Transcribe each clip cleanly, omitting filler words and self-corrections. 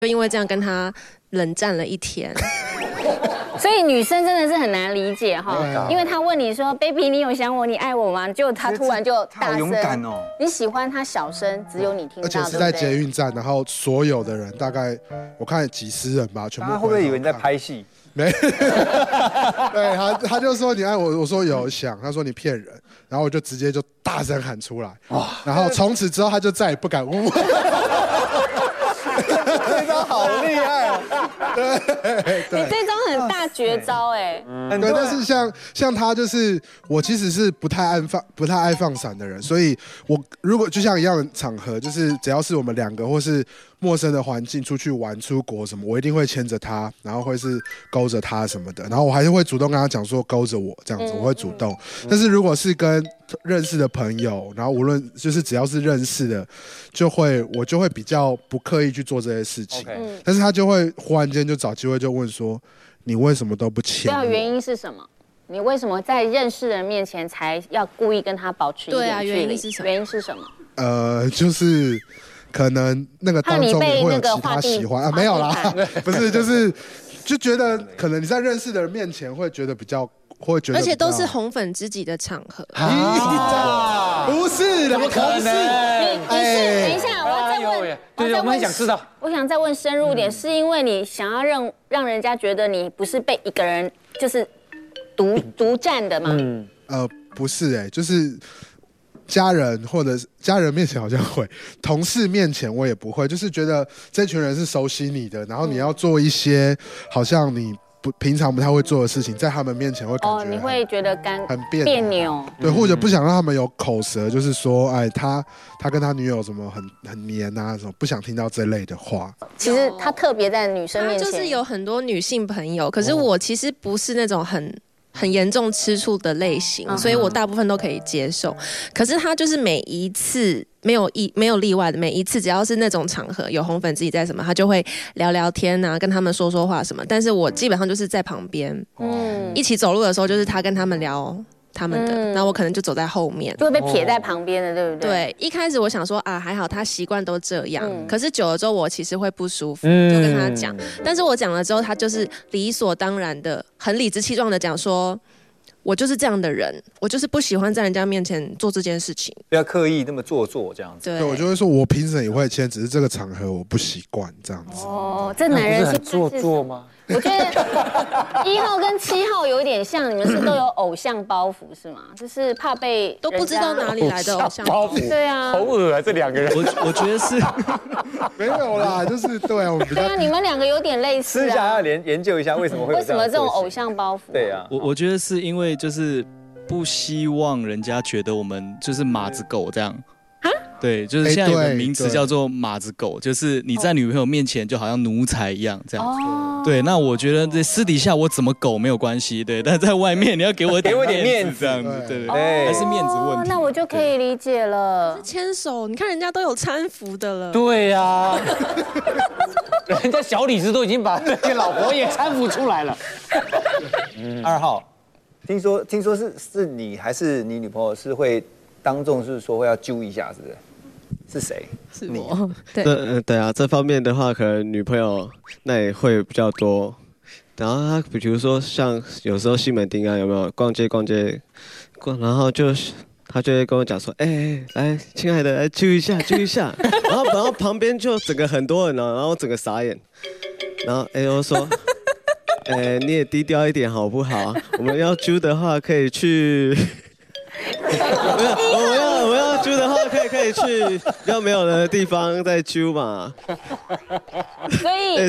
就因为这样跟他冷战了1天。 所以女生真的是很难理解哈，因为她问你说 ，baby， 你有想我，你爱我吗？结果她突然就大声， 好勇敢哦！ 你喜欢她小声，只有你听到， 而且是在捷运站，然后所有的人大概我看几十人吧，全部。 他会不会以为你在拍戏？ 没，对他就说你爱我，我说有想，他说你骗人，然后我就直接就大声喊出来，然后从此之后他就再也不敢问我。 这招好厉害哦！ 对， 你这招很大绝招哎。 对，但是像他就是我其实是不太爱放闪的人，所以我如果就像一样的场合，就是只要是我们2个或是陌生的环境出去玩、出国什么，我一定会牵着他，然后会是勾着他什么的，然后我还是会主动跟他讲说勾着我这样子，我会主动。但是如果是跟认识的朋友，然后无论就是只要是认识的，我就会比较不刻意去做这些事情。但是他就会忽然间就找机会就问说，你为什么都不牵我？ 原因是什么？你为什么在认识人面前才要故意跟他保持一点距离？ 原因是什么？ 原因是什么？ 就是可能那个当中你会有其他喜欢啊，没有啦，不是，就觉得可能你在认识的人面前会觉得比较。 而且都是红粉知己的场合不是，怎么可能？ 等一下，我要再问。 对，我们很想知道。 我想再问深入点，是因为你想要让人家觉得你不是被一个人就是独占的吗？ 不是就是家人或者家人面前好像会，同事面前我也不会，就是觉得这群人是熟悉你的，然后你要做一些好像你。平常不太会做的事情，在他们面前会感觉你会觉得很别扭， 对，或者不想让他们有口舌，就是说，哎，他跟他女友什么很黏啊，什么不想听到这类的话。 其实他特别在女生面前， 就是有很多女性朋友，可是我其实不是那种很严重吃醋的类型，所以我大部分都可以接受。可是他就是每一次没有例外的，每一次只要是那种场合有红粉知己在什么，他就会聊聊天啊，跟他们说说话什么。但是我基本上就是在旁边，一起走路的时候就是他跟他们聊他们的，然后我可能就走在后面， 就会被撇在旁边的，对不对？ 对，一开始我想说啊，还好他习惯都这样，可是久了之后我其实会不舒服，就跟他讲。但是我讲了之后，他就是理所当然的、很理直气壮的讲说。我就是这样的人，我就是不喜欢在人家面前做这件事情， 不要刻意那么做作这样子。 对，我就会说，我平时也会签，只是这个场合我不习惯这样子。 这男人是很做作吗？ 我觉得1号跟7号有一点像，你们是都有偶像包袱是吗？就是怕被都不知道哪里来的偶像包袱。 对啊， 好恶啊，这2个人。 我觉得是没有啦，就是对啊，我们比较。 对啊，你们2个有点类似啊。 私下要研究一下为什么会有这种偶像包袱。 对啊， 我觉得是因为就是不希望人家觉得我们就是马子狗这样。对，就是现在有个名词叫做马子狗，就是你在女朋友面前就好像奴才一样这样。对，那我觉得在私底下我怎么狗没有关系，对，但在外面你要给我点面子这样子，对，还是面子问题。 那我就可以理解了。 牵手，你看人家都有搀扶的了。 对呀，人家小李子都已经把这些老婆也搀扶出来了。 2号，听说是你还是你女朋友是会当众是说会要揪一下，是不是？是谁？ 是我。 对啊，这方面的话，可能女朋友那也会比较多。然后她比如说像有时候西门町啊，有没有逛街，然后她就会跟我讲说，来，亲爱的，来揪一下。然后旁边就整个很多人哦，然后整个傻眼。然后我说，你也低调一点好不好？我们要揪的话可以去。我要揪的话，可以去比较没有人的地方再揪嘛。 所以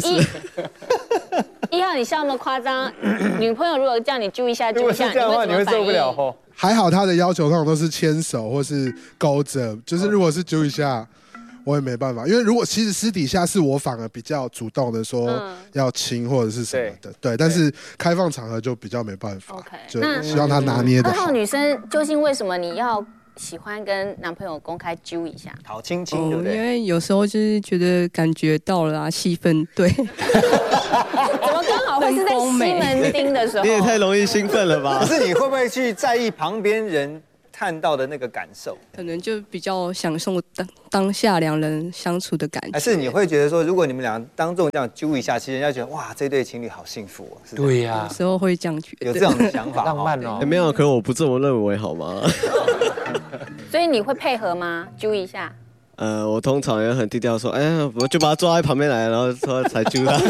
1号你笑那么夸张，女朋友如果叫你揪一下， 如果是这样的话，你会受不了哦。 还好他的要求通常都是牵手或是勾着，就是如果是揪一下。我也没办法，因为如果其实私底下是我反而比较主动的说要亲或者是什么的，对，但是开放场合就比较没办法，就希望他拿捏的好。 2号女生究竟为什么你要喜欢跟男朋友公开揪一下？ 好亲亲，对不对？ 因为有时候就是觉得感觉到了啊，气氛对。 怎么刚好会是在西门町的时候？ 你也太容易兴奋了吧？ 可是你会不会去在意旁边人？ 看到的那个感受？ 可能就比较享受当下2人相处的感觉。 还是你会觉得说，如果你们俩当众这样揪一下，其实人家觉得哇，这对情侣好幸福哦。 对呀， 有时候会这样觉得， 有这样的想法， 浪漫哦。 没有，可我不这么认为，好吗？ 所以你会配合吗？揪一下。 我通常也很低调，说，哎呀，我就把他抓在旁边来，然后说才揪他。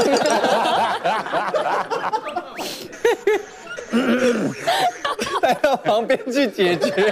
带到旁边去解决。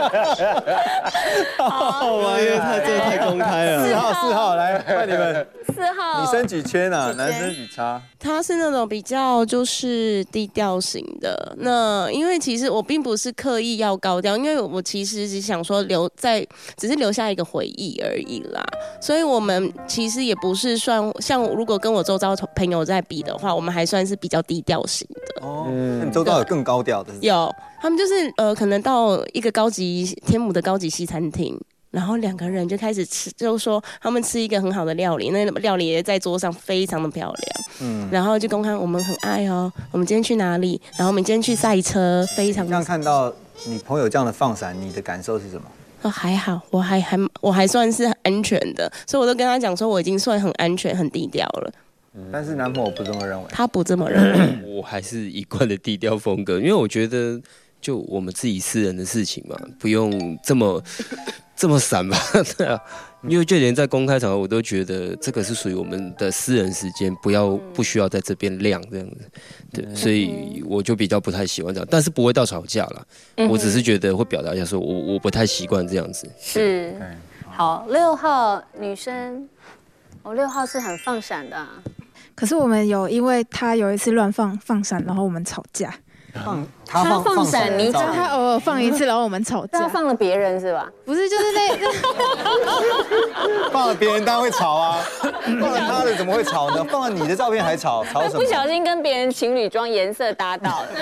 好玩，因为他真的太公开了。 4号来换你们。 4号， 女生举圈啊，男生举叉。 他是那种比较就是低调型的。那因为其实我并不是刻意要高调，因为我其实只想说只是留下一个回忆而已啦。所以我们其实也不是算像如果跟我周遭朋友在比的话，我们还算是比较低调型的。 哦，那你周遭有更高调的？ 有，他们就是可能到一个天母的高级西餐厅。然后2个人就开始吃，就说他们吃一个很好的料理，那料理也在桌上非常的漂亮，然后就公开我们很爱哦，我们今天去哪里？然后我们今天去赛车，非常。 这样看到你朋友这样的放闪，你的感受是什么？ 还好，我还算是安全的，所以我都跟他讲说我已经算很安全、很低调了。 但是男朋友不这么认为， 他不这么认为。 我还是一贯的低调风格，因为我觉得就我们自己私人的事情嘛，不用这么散吧。对啊，因为就连在公开场合，我都觉得这个是属于我们的私人时间，不需要在这边亮这样子。对，所以我就比较不太喜欢这样，但是不会到吵架啦。我只是觉得会表达一下，说我不太习惯这样子。 是，好，6号女生，6号是很放闪的。 可是我们因为他有一次乱放闪，然后我们吵架。 他放闪，你他偶尔放一次，然后我们吵架。 他放了别人是吧？ 不是，就是放了别人当然会吵啊，放了他的怎么会吵呢？放了你的照片还吵什么？ 不小心跟别人情侣装颜色搭到了。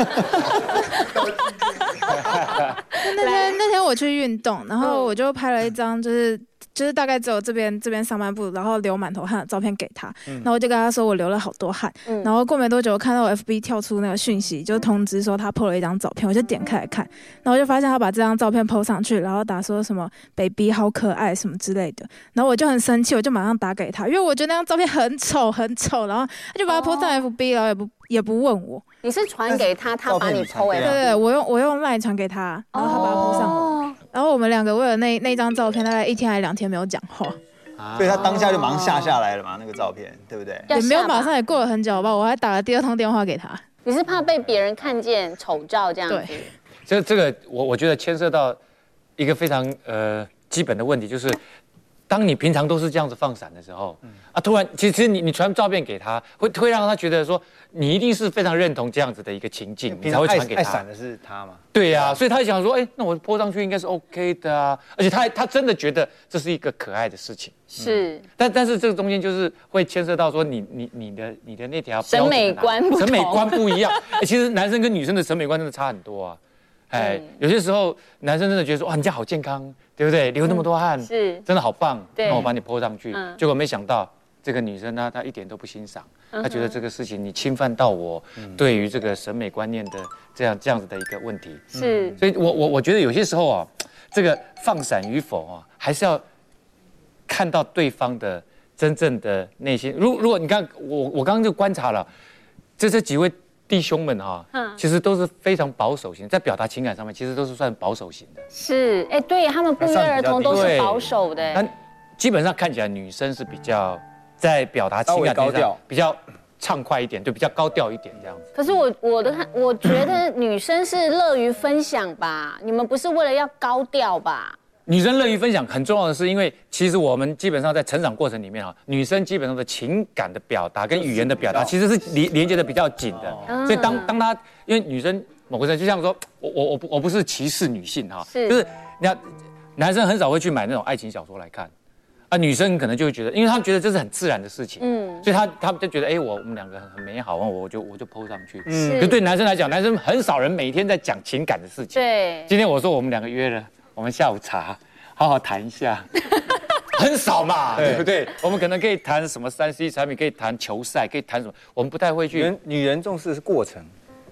那天我去运动，然后我就拍了一张就是大概只有这边上半部，然后流满头汗的照片给他，然后我就跟他说我流了好多汗，然后过没多久我看到我 FB 跳出那个讯息，就通知说他 po 了一张照片，我就点开来看，然后我就发现他把这张照片 po 上去，然后打说什么 baby 好可爱什么之类的，然后我就很生气，我就马上打给他，因为我觉得那张照片很丑，然后他就把它 po 上 FB， 然后也不问我。 你是传给他，他把你 po 对，我用 LINE 传给他，然后他把它 po 上我。然后我们2个为了那张照片，大概1天还2天没有讲话， 所以他当下就马上下来了嘛，那个照片，对不对？ 也没有马上，也过了很久吧，我还打了第2通电话给他。 你是怕被别人看见丑照这样子？ 对，这个我觉得牵涉到一个非常基本的问题，就是当你平常都是这样子放闪的时候，突然其实你传照片给他，会让他觉得说你一定是非常认同这样子的一个情境，你才会传给他。 爱闪的是他嘛？ 对呀，所以他想说，那我泼上去应该是 OK 的啊，而且他真的觉得这是一个可爱的事情。 是， 但是这个中间就是会牵涉到说你的那条审美观不一样。其实男生跟女生的审美观真的差很多啊。有些时候男生真的觉得说，哇，你这样好健康，对不对？流那么多汗， 是， 真的好棒。 对， 那我把你泼上去，结果没想到这个女生呢，她一点都不欣赏，她觉得这个事情你侵犯到我对于这个审美观念的这样子的一个问题。 是， 所以我觉得有些时候啊，这个放闪与否啊，还是要看到对方的真正的内心。如果你看我刚刚就观察了，这几位弟兄们哈，其实都是非常保守型，在表达情感上面，其实都是算保守型的。 是，对他们不约而同都是保守的。 但基本上看起来女生是比较在表达情感上比较畅快一点，对，比较高调一点这样子。 可是我觉得女生是乐于分享吧，你们不是为了要高调吧？ 女生乐于分享很重要的是，因为其实我们基本上在成长过程里面哈，女生基本上的情感的表达跟语言的表达其实是连接的比较紧的。所以当她因为女生某个人就像说，我不是歧视女性哈，就是你看男生很少会去买那种爱情小说来看。女生可能就会觉得，因为他们觉得这是很自然的事情，所以他们就觉得，我们2个很美好，我就 po 上去。可是对男生来讲，男生很少人每天在讲情感的事情。 对， 今天我说我们2个约了，我们下午茶好好谈一下，很少嘛，对不对？我们可能可以谈什么3C 产品，可以谈球赛，可以谈什么，我们不太会去。 女人重视是过程，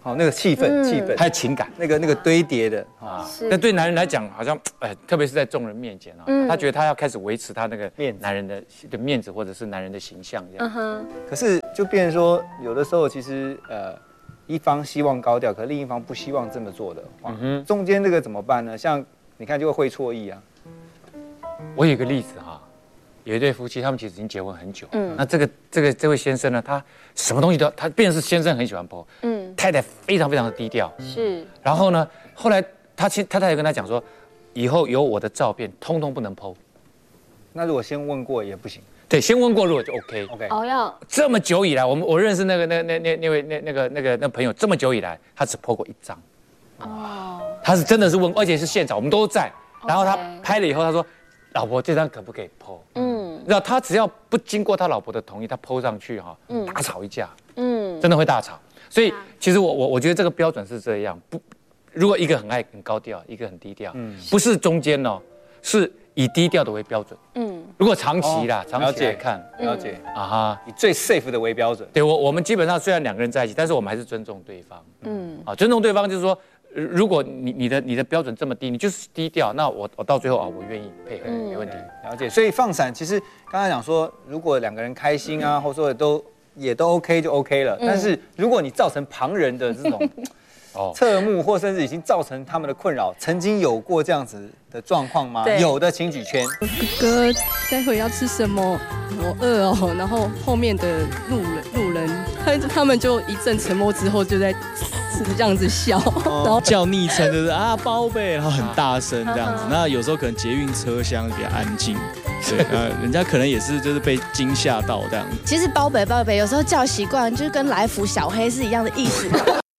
好，那个气氛， 还有情感， 那个堆叠的啊。 但对男人来讲，好像特别是在众人面前啊，他觉得他要开始维持他那个男人的面子，或者是男人的形象这样。 可是就变成说，有的时候其实一方希望高调，可另一方不希望这么做的话，中间这个怎么办呢？像你看就会错意啊。 我有一个例子哈，有一对夫妻，他们其实已经结婚很久。那这位先生呢，他什么东西都他变成是先生很喜欢 po，太太非常非常的低调。是。然后呢，后来他太太跟他讲说，以后有我的照片，通通不能 po。 那如果先问过也不行。 对，先问过如果就 OK。 哦，要这么久以来，我认识那位那朋友，这么久以来，他只 po 过1张。哦。他是真的是问，而且是现场，我们都在。然后他拍了以后，他说。老婆，这张可不可以 po？ 然后他只要不经过他老婆的同意，他 po 上去哈，大吵一架，真的会大吵。所以其实我觉得这个标准是这样，如果一个很高调，一个很低调，不是中间哦，是以低调的为标准。如果长期啦，长期来看， 了解啊哈，以最 safe 的为标准。 对我们基本上虽然2个人在一起，但是我们还是尊重对方。尊重对方就是说。如果你的标准这么低，你就是低调，那我到最后啊，我愿意配合，没问题。 了解。所以放闪其实刚才讲说，如果2个人开心啊，或者说也都 OK 就 OK 了。但是如果你造成旁人的这种侧目，或甚至已经造成他们的困扰，曾经有过这样子的状况吗？有的请举圈。 哥哥，待会要吃什么？我饿哦。然后后面的路人，他们就一阵沉默之后，就在这样子笑，然后叫昵称就是啊宝贝，然后很大声这样子。那有时候可能捷运车厢比较安静，对，人家可能也是就是被惊吓到这样。 其实宝贝宝贝有时候叫习惯，就是跟来福小黑是一样的意思。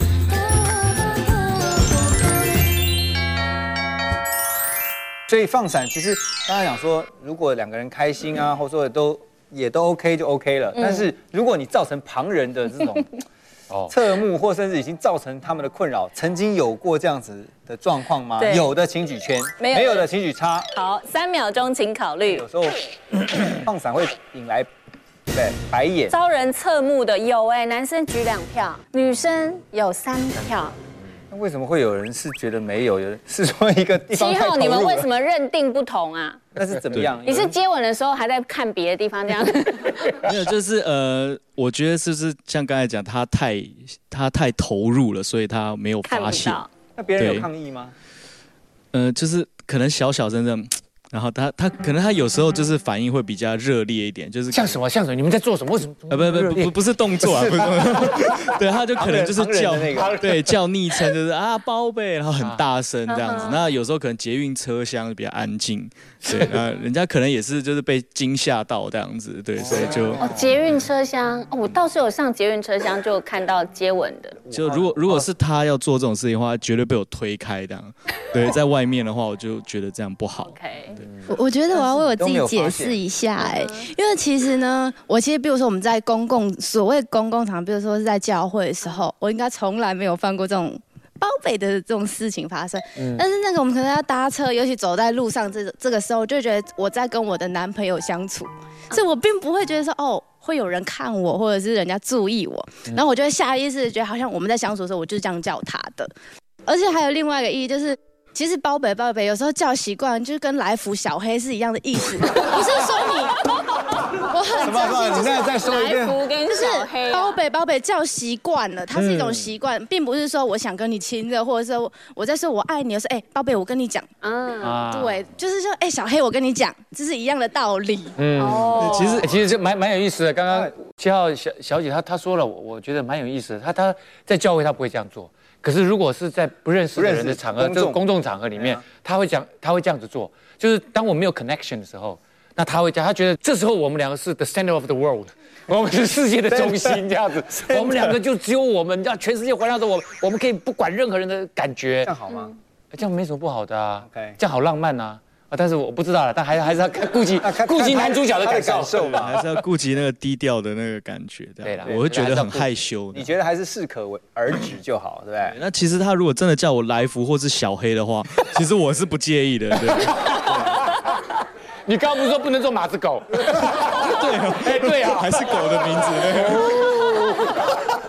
所以放闪其实刚才讲说，如果2个人开心啊，或者说也都 OK 就 OK 了。但是如果你造成旁人的这种侧目，或甚至已经造成他们的困扰，曾经有过这样子的状况吗？有的请举圈，没有的请举叉。 好，3秒钟请考虑。 有时候放闪会引来白眼， 招人侧目的有男生举2票，女生有3票。 那为什么会有人是觉得没有？有人是说一个地方太投入了。 7号你们为什么认定不同啊？ 那是怎么样？ 你是接吻的时候还在看别的地方这样？ 没有，就是我觉得是不是像刚才讲，他太投入了，所以他没有发现。 那别人有抗议吗？ 就是可能小声的。然后他可能他有时候就是反应会比较热烈一点，就是像什么，你们在做什么？为什么？ 不是动作啊，不是对，他就可能就是叫昵称，就是啊宝贝，然后很大声这样子。那有时候可能捷运车厢比较安静，对，人家可能也是就是被惊吓到这样子，对，所以就捷运车厢，我倒是有上捷运车厢就看到接吻的。 就如果是他要做这种事情的话，绝对被我推开这样。对，在外面的话，我就觉得这样不好。 我觉得我要为我自己解释一下因为其实呢，比如说我们在所谓公共场，比如说是在教会的时候，我应该从来没有犯过这种包北的这种事情发生。但是那个我们可能要搭车，尤其走在路上这个时候，就觉得我在跟我的男朋友相处，所以我并不会觉得说会有人看我，或者是人家注意我，然后我就会下意识觉得好像我们在相处的时候，我就是这样叫他的。而且还有另外一个意义就是。其实宝贝有时候叫习惯，就是跟来福小黑是一样的意思，不是说我很什么？你现在再说一遍， 就是宝贝叫习惯了，它是一种习惯，并不是说我想跟你亲热，或者说我在说我爱你，说宝贝我跟你讲，对，就是说小黑我跟你讲，这是一样的道理。 其实这蛮有意思的。刚刚7号小姐她说了，我觉得蛮有意思的。她在教会她不会这样做。可是如果是在不认识的人的场合，这个公众场合里面，他会这样子做，就是当我没有 connection 的时候，那他觉得这时候我们2个是 the center of the world， 我们是世界的中心这样子，我们2个就只有我们，让全世界环绕着我们可以不管任何人的感觉， 这样好吗？ 这样没什么不好的啊，这样好浪漫啊。但是我不知道了，但还是要顾及男主角的感受嘛， 还是要顾及那个低调的那个感觉。对啦，我会觉得很害羞。 你觉得还是适可而止就好，对不对？ 那其实他如果真的叫我来福或是小黑的话，其实我是不介意的。对。 你刚刚不是说不能做马子狗？ 对啊， 对啊， 还是狗的名字。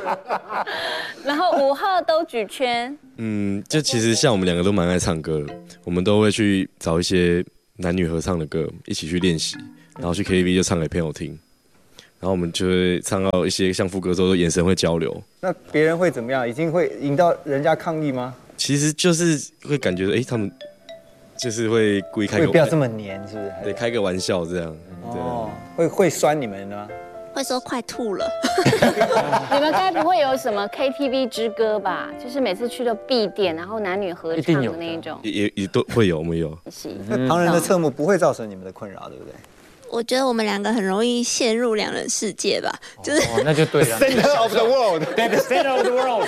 然后5号都举圈。 就其实像我们2个都蛮爱唱歌的，我们都会去找一些男女合唱的歌一起去练习，然后去 KTV 就唱给朋友听，然后我们就会唱到一些像副歌之后，眼神会交流。 那别人会怎么样？已经会引到人家抗议吗？ 其实就是会感觉他们就是会故意开个不要这么黏，是不是？ 对，开个玩笑这样。 哦，会酸你们吗？ 会说快吐了。 你们该不会有什么 KTV 之歌吧？就是每次去都必点，然后男女合唱的那一种。 也都会有，我们有。 那旁人的侧目不会造成你们的困扰，对不对？ 我觉得我们2个很容易陷入2人世界吧，就是。 那就对了。 Center of the world， 对 ，the center of the world。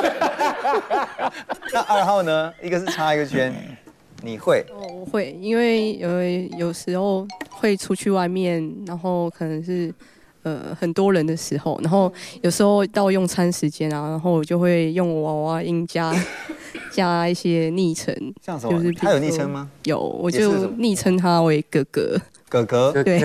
那2号呢？一个是插一个圈，你会？ 我会，因为有时候会出去外面，然后可能是。很多人的时候，然后有时候到用餐时间啊，然后我就会用娃娃音加一些昵称， 像什么？就是他有昵称吗？ 有，我就昵称他为哥哥。 哥哥， 对。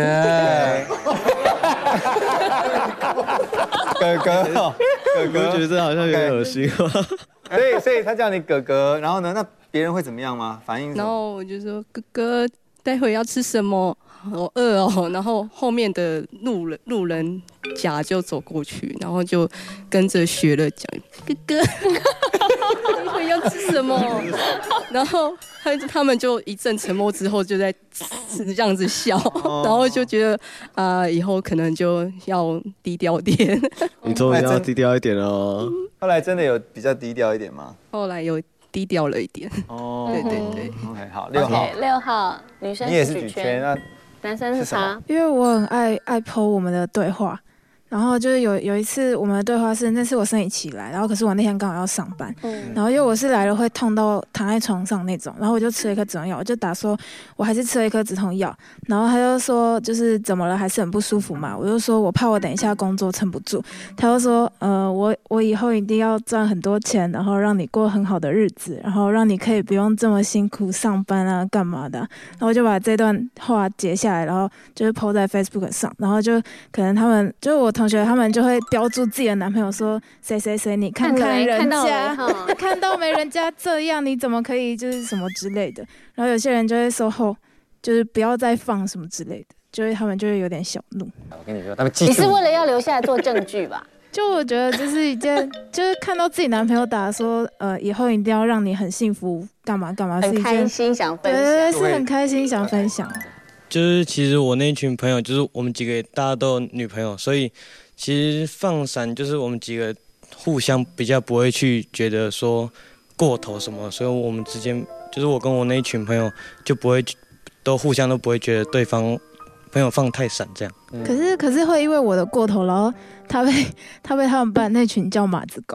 哥哥， 我觉得好像有点恶心。 所以他叫你哥哥，然后呢，那别人会怎么样吗？反应？ 然后我就说哥哥，待会要吃什么？好饿哦，然后后面的路人甲就走过去，然后就跟着学了讲哥哥，待会要吃什么？然后他们就一阵沉默之后，就在这样子笑，然后就觉得以后可能就要低调点。 你终于要低调一点哦。 后来真的有比较低调一点吗？ 后来有低调了一点。哦，对。 OK， 好，6号。 6号女生你也是举圈，那。 男生是啥？ 因为我很爱po 我们的对话，然后就是有一次我们的对话是那次我生理期来，然后可是我那天刚好要上班，然后因为我是来了会痛到躺在床上那种，然后我就吃了一颗止痛药，我就打说我还是吃了一颗止痛药，然后他就说就是怎么了，还是很不舒服嘛，我就说我怕我等一下工作撑不住，他就说我以后一定要赚很多钱，然后让你过很好的日子，然后让你可以不用这么辛苦上班啊干嘛的，然后我就把这段话截下来，然后就是 po 在 Facebook 上，然后就可能他们就是我同学他们就会标注自己的男朋友说谁谁谁，你看看人家看到没人家这样，你怎么可以就是什么之类的，然后有些人就会说就是不要再放什么之类的，就是他们就会有点小怒。 我跟你说，他们你是为了要留下来做证据吧？ 就我觉得这是一件，就是看到自己男朋友打说，以后一定要让你很幸福，干嘛干嘛，是一件很开心想分享， 对，是很开心想分享。 就是其实我那一群朋友，就是我们几个大家都有女朋友，所以其实放闪就是我们几个互相比较不会去觉得说过头什么，所以我们之间就是我跟我那一群朋友就不会互相都不会觉得对方朋友放太闪这样。 可是会因为我的过头，然后他被他们班那群叫马子狗。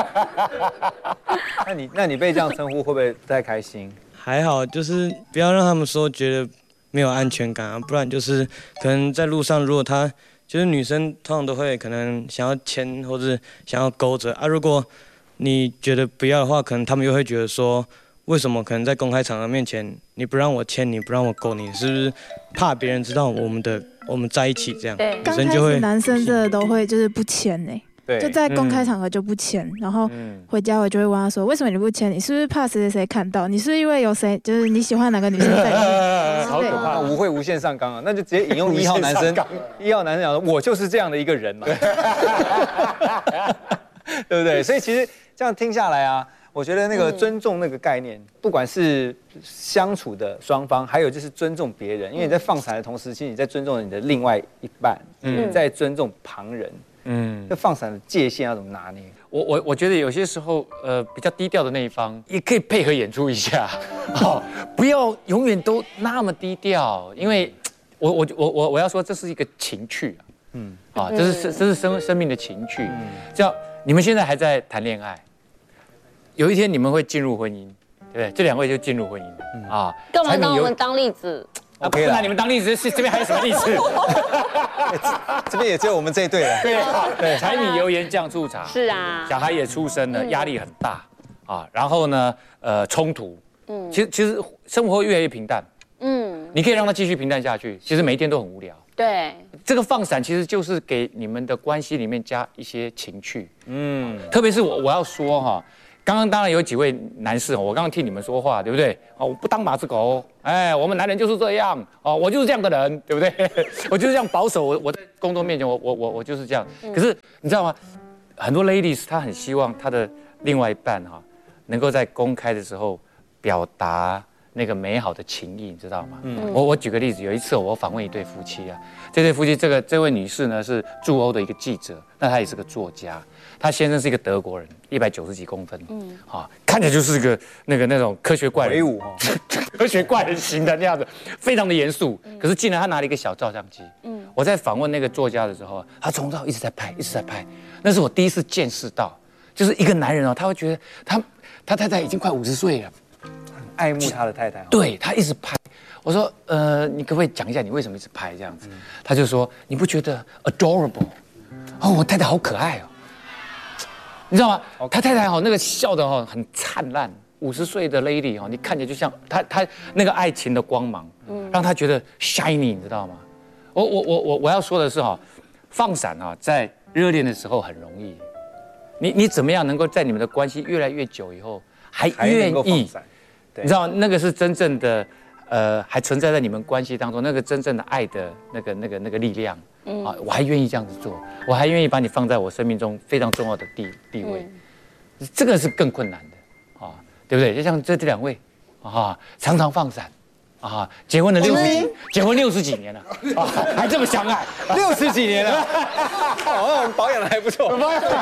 那你被这样称呼会不会不太开心？ 还好，就是不要让他们说觉得没有安全感啊，不然就是可能在路上，如果他就是女生通常都会可能想要牵或者想要勾着啊，如果你觉得不要的话，可能他们又会觉得说，为什么可能在公开场合面前你不让我牵，你不让我勾你，是不是怕别人知道我们在一起这样？ 对，刚开始男生真的都会就是不牵呢。 对， 就在公开场合就不签，然后回家我就会问他说：“为什么你不签？你是不是怕谁谁谁看到？你是不是因为有谁就是你喜欢哪个女生在里面？” 好可怕，无会无限上纲啊！那就直接引用1号男生讲说：“我就是这样的一个人嘛。”对不对？所以其实这样听下来啊，我觉得那个尊重那个概念，不管是相处的双方，还有就是尊重别人，因为你在放闪的同时，其实你在尊重你的另外一半，你在尊重旁人。这放闪的界限要怎么拿捏？ 我觉得有些时候，比较低调的那一方也可以配合演出一下，不要永远都那么低调，因为我要说这是一个情趣啊，这是生命的情趣，叫你们现在还在谈恋爱，有一天你们会进入婚姻，对不对？这2位就进入婚姻了啊， 干嘛拿我们当例子？ 不拿你们当例子，这边还有什么例子？ 这边也只有我们这一队了。 对，柴米油盐酱醋茶。 是啊， 小孩也出生了，压力很大啊。然后呢，冲突。其实生活越来越平淡。你可以让他继续平淡下去，其实每一天都很无聊。 对， 这个放闪其实就是给你们的关系里面加一些情趣。特别是我要说哈，刚刚当然有几位男士，我刚刚替你们说话，对不对？哦，我不当马子狗，哎，我们男人就是这样，哦，我就是这样的人，对不对？我就是这样保守，我在公众面前，我就是这样。可是你知道吗？很多 ladies 她很希望她的另外一半哈，能够在公开的时候表达那个美好的情谊，你知道吗？我举个例子，有一次我访问一对夫妻啊，这对夫妻，这位女士呢是驻欧的一个记者，那她也是个作家，她先生是一个德国人，190几公分，看起来就是个那种科学怪人， 威武科学怪人型的那样子，非常的严肃。可是竟然他拿了一个小照相机，我在访问那个作家的时候，他从头一直在拍，一直在拍，那是我第一次见识到，就是一个男人哦，他会觉得他太太已经快50岁了。 爱慕他的太太， 对他一直拍。我说，你可不可以讲一下你为什么一直拍这样子？他就说，你不觉得 adorable？ 哦，我太太好可爱哦，你知道吗？他太太那个笑的很灿烂，50岁的 lady 你看起来就像他那个爱情的光芒，让他觉得 shiny， 你知道吗？我要说的是放闪在热恋的时候很容易，你怎么样能够在你们的关系越来越久以后还愿意？你知道那个是真正的，还存在在你们关系当中，那个真正的爱的那个力量，我还愿意这样子做，我还愿意把你放在我生命中非常重要的地位，这个是更困难的，对不对？就像这两位，常常放闪，结婚了60几年了，还这么相爱 ，60几年了，那我们保养的还不错，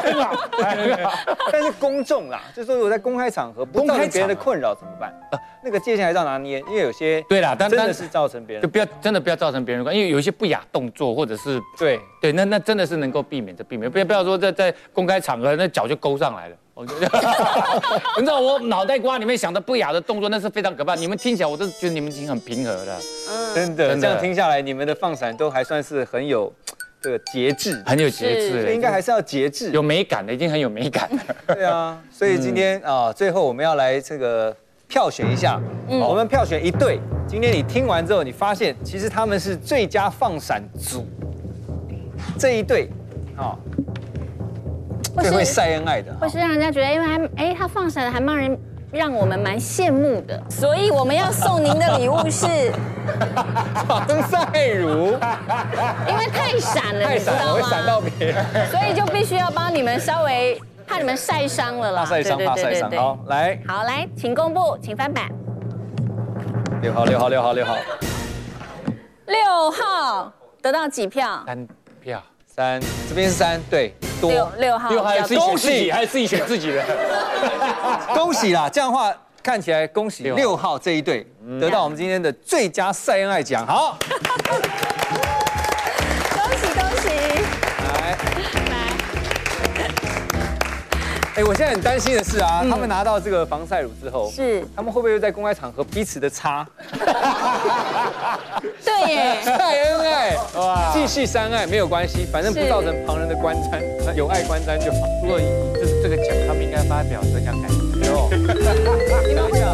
但是公众啦，就是说我在公开场合不造成别人的困扰怎么办？那个界限还是要拿捏，因为有些对啦， 真的是造成别人， 就真的不要造成别人的关，因为有一些不雅动作或者是对，那真的是能够避免，不要说在公开场合那脚就勾上来了。你知道我脑袋瓜里面想的不雅的动作，那是非常可怕。你们听起来，我都觉得你们已经很平和了。 真的，这样听下来，你们的放闪都还算是很有这个节制， 很有节制， 所以应该还是要节制， 有美感的，已经很有美感了。 对啊，所以今天最后我们要来这个票选一下，我们票选一对。今天你听完之后，你发现其实他们是最佳放闪组这一对，最会晒恩爱的， 或是让人家觉得，因为他放闪的还让我们蛮羡慕的，所以我们要送您的礼物是防晒乳， 因为太闪了，你知道吗？ 会闪到别人， 所以就必须要帮你们稍微怕你们晒伤了啦， 怕晒伤。好，来， 请公布，请翻版。 6号 ，6号得到几票 ？3票 ，3，这边是3，对。 6号， 恭喜，还是自己选自己的， 恭喜啦！这样的话看起来，恭喜6号这一对得到我们今天的最佳晒恩爱奖。好， 恭喜！ 来，我现在很担心的是他们拿到这个防晒乳之后，他们会不会又在公开场合彼此的擦？ 对耶， 晒恩爱，哇，继续相爱没有关系，反正不造成旁人的观瞻，有爱观瞻就好。 如果这个奖，他们应该发表得奖感言。